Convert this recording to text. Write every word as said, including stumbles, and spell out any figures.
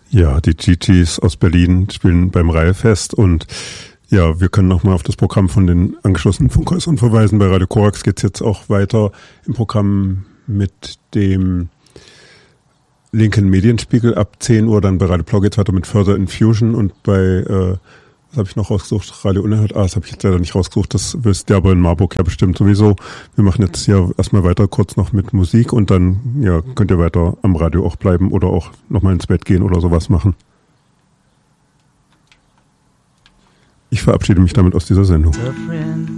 Ja, die Gigi's aus Berlin spielen beim Reihfest und ja, wir können nochmal auf das Programm von den angeschlossenen Funkhäusern verweisen. Bei Radio Korax geht es jetzt auch weiter im Programm mit dem linken Medienspiegel ab zehn Uhr. Dann bei Radio Blau geht es weiter mit Further Infusion und bei, äh, was habe ich noch rausgesucht? Radio Unerhört. Ah, das habe ich jetzt leider nicht rausgesucht. Das wisst ihr aber in Marburg ja bestimmt sowieso. Wir machen jetzt hier erstmal weiter kurz noch mit Musik und dann ja könnt ihr weiter am Radio auch bleiben oder auch nochmal ins Bett gehen oder sowas machen. Ich verabschiede mich damit aus dieser Sendung.